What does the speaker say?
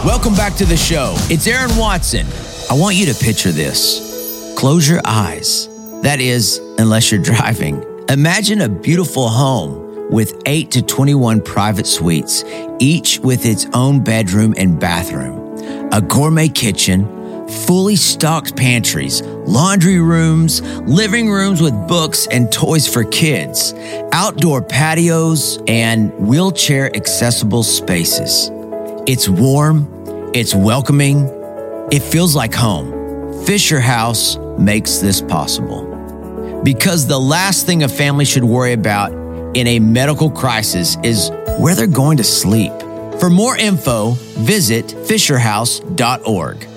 Welcome back to the show. It's Aaron Watson. I want you to picture this. Close your eyes. That is, unless you're driving. Imagine a beautiful home with 8 to 21 private suites, each with its own bedroom and bathroom, a gourmet kitchen, fully stocked pantries, laundry rooms, living rooms with books and toys for kids, outdoor patios, and wheelchair-accessible spaces. It's warm, it's welcoming, it feels like home. Fisher House makes this possible. Because the last thing a family should worry about in a medical crisis is where they're going to sleep. For more info, visit fisherhouse.org.